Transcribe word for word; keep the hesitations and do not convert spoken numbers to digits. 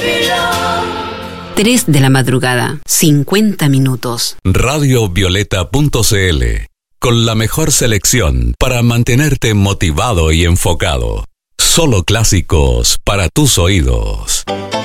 tres de la madrugada, cincuenta minutos. radio violeta punto c l, con la mejor selección para mantenerte motivado y enfocado. Solo clásicos para tus oídos.